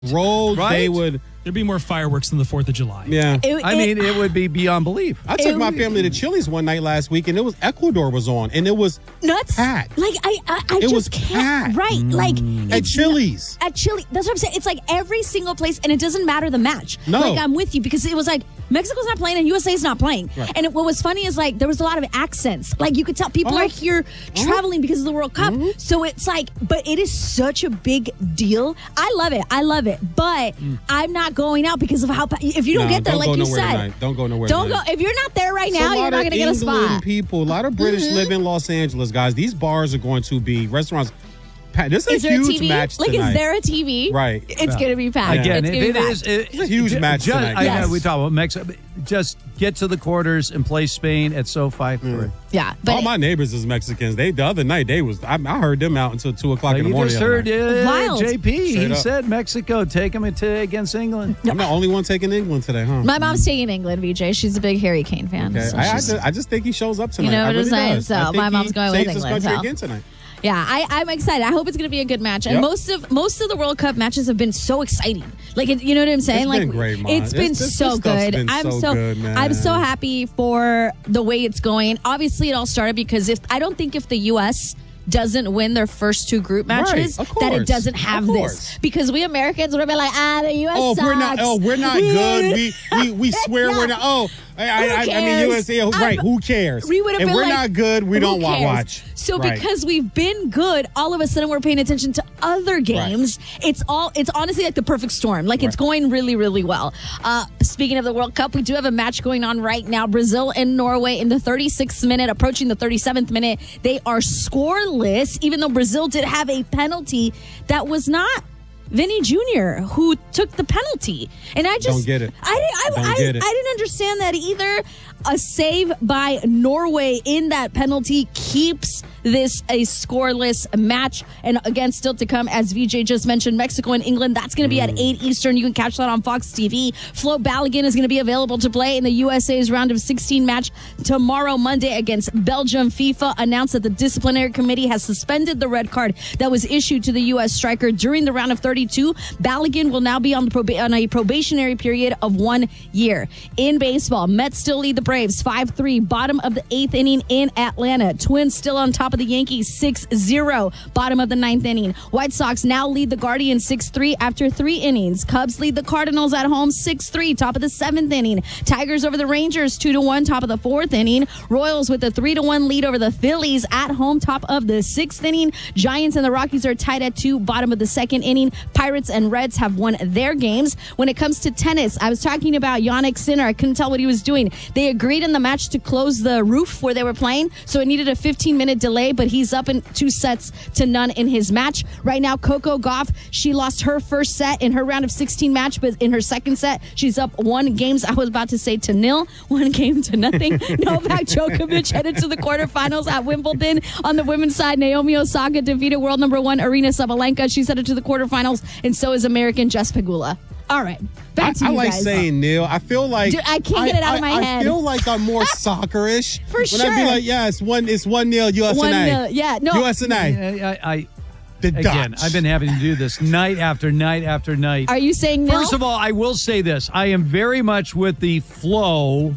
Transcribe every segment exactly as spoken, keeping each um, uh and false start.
roads, right? they would. There'd be more fireworks than the fourth of July. Yeah. It, I mean, it would be beyond belief. I took my family to Chili's one night last week, and it was Ecuador was on, and it was nuts. packed. Like I, I, I it just was can't. packed. Right, like at Chili's. At Chili, that's what I'm saying. It's like every single place, and it doesn't matter the match. No. Like I'm with you because it was like Mexico's not playing and U S A's not playing. Right. And it, what was funny is like there was a lot of accents. Like you could tell people Uh-huh. are here Uh-huh. traveling because of the World Cup. Mm-hmm. So it's like, but it is such a big deal. I love it. I love it. But Mm. I'm not going out because of how. If you don't No, get there, don't like go you nowhere said, tonight. Don't go nowhere Don't tonight. go. If you're not there right It's now, a you're lot not of going to get a England spot. people, a lot of British Mhm. live in Los Angeles, guys. These bars are going to be restaurants. packed. This is, Is a there huge a T V? match Like, tonight. is there a T V? Right. It's Yeah. going to be packed. Again, it's if gonna it be is, packed. it, It's a huge ju- match ju- tonight, I know guys. we talk about Mexico. Just get to the quarters and play Spain at SoFi. Mm. Yeah, but All my neighbors is Mexicans. They the other night they was I, I heard them out until two o'clock Like in the you morning. just the other heard night. uh, Wild. J P. Straight He up. said Mexico take them into against England. I'm the only one taking England today, huh? my mom's staying in England, V J. She's a big Harry Kane fan. Okay. So I, I, she's- just, I just think he shows up tonight. know I what I'm really saying? does. So I think my mom's he going with saves his England, country so. again tonight. Yeah, I, I'm excited. I hope it's going to be a good match. And Yep. most of most of the World Cup matches have been so exciting. Like, it, you know what I'm saying? It's like, been great, Mom. It's been This- this- so this stuff's good. been I'm so so good, man. I'm so happy for the way it's going. Obviously, it all started because if I don't think if the U S doesn't win their first two group matches, Right, of that it course. doesn't Of have course. this. Because we Americans would have been like, ah, the U S Oh, sucks. we're not. Oh, we're not good. We we, we swear Yeah. we're not. Oh, I, I, Who I, I mean, cares? U S A. Right? I'm- Who cares? We would have if been we're like, not good, we who don't wa- cares? watch. So Right. because we've been good, all of a sudden we're paying attention to other games. It's all. It's honestly like the perfect storm. Like it's Right. going really, really well. Uh, speaking of the World Cup, we do have a match going on right now. Brazil and Norway in the thirty-sixth minute, approaching the thirty-seventh minute. They are scoreless, even though Brazil did have a penalty that was not Vinny Junior who took the penalty. And I just Don't get it. I didn't. I, Don't I, get it. I didn't understand that either. A save by Norway in that penalty keeps this a scoreless match. And again, still to come, as V J just mentioned, Mexico and England. That's going to be Mm. at eight Eastern. You can catch that on Fox T V. Flo Balogun is going to be available to play in the U S A's round of sixteen match tomorrow, Monday, against Belgium. FIFA announced that the disciplinary committee has suspended the red card that was issued to the U S striker during the round of thirty-two. Balogun will now be on, the proba- on a probationary period of one year. In baseball, Mets still lead the Braves five three, bottom of the eighth inning in Atlanta. Twins still on top of the Yankees six zero, bottom of the ninth inning. White Sox now lead the Guardians six three after three innings. Cubs lead the Cardinals at home six three, top of the seventh inning. Tigers over the Rangers two to one, top of the fourth inning. Royals with a three to one lead over the Phillies at home, top of the sixth inning. Giants and the Rockies are tied at two, bottom of the second inning. Pirates and Reds have won their games. When it comes to tennis, I was talking about Jannik Sinner. I couldn't tell what he was doing. They agreed in the match to close the roof where they were playing, so it needed a fifteen minute delay, but he's up in two sets to none in his match. Right now, Coco Gauff, she lost her first set in her round of sixteen match, but in her second set, she's up one games, I was about to say to nil, one game to nothing. Novak Djokovic headed to the quarterfinals at Wimbledon. On the women's side, Naomi Osaka defeated world number one Arina Sabalenka. She's headed to the quarterfinals, and so is American Jess Pegula. All right, back I, to I you like guys. saying Neil. I feel like Dude, I can't get it out I, of my I, head. I feel like I'm more soccer-ish. For when I be sure. like, yeah, it's one, it's one nil U S One A. nil, yeah, no. U S A. I, I, I The again, Dutch. I've been having to do this night after night after night. Are you saying no? First of all, I will say this: I am very much with the Flo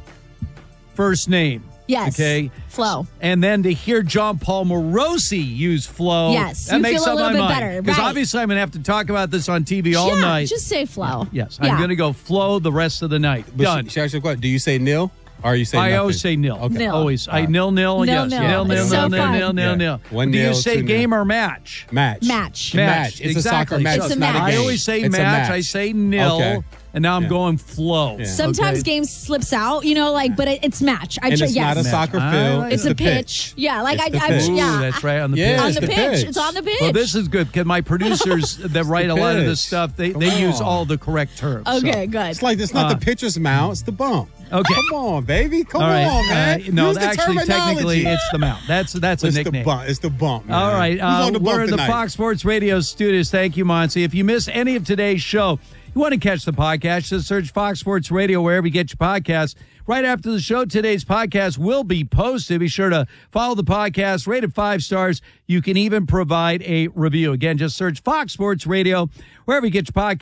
first name. Yes. Okay. Flo. And then to hear John Paul Morosi use Flo, Yes, that you makes feel a up little my bit mind. better, Because right. obviously I'm going to have to talk about this on T V all yeah, night. just say Flo. Yes, Yeah. I'm going to go Flo the rest of the night. But Done. She, she asked you a question. Do you say nil or you say I nothing? always say nil. Okay. Nil. Always. I All right. nil nil. Nil, Yes. nil. Nil nil It's nil so nil fun. nil nil Yeah. nil. One Do you nil, say two game nil. or match? Match. Match. Match. It's exactly. a soccer match. It's a It's not a match. game. I always say It's a match. match. I say nil. Okay. And now I'm Yeah. going Flo. Yeah. Sometimes Okay? games slips out, you know, like, but it, it's match. I And tr- it's yes. not a soccer All field. right. It's the a pitch. Yeah, like It's I, the I, pitch. Ooh, yeah. that's right on the Yeah, pitch. on it's the, the pitch. pitch. It's on the pitch. Well, this is good because my producers that write a lot of this pitch. stuff, they, Come they use on. all the correct terms. so. okay, good. It's like, it's not Uh, the pitcher's mount, it's the bump. Okay. Come on, baby. Come All right. on, man. Uh, no, Use the actually, technically, terminology. it's the mount. That's that's a It's nickname. the bump. It's the bump, man. All right. Who's Uh, on the bump we're in the tonight? Fox Sports Radio studios. Thank you, Monty. If you missed any of today's show, You want to catch the podcast, just search Fox Sports Radio wherever you get your podcasts. Right after the show, today's podcast will be posted. Be sure to follow the podcast, rate it five stars. You can even provide a review. Again, just search Fox Sports Radio wherever you get your podcast.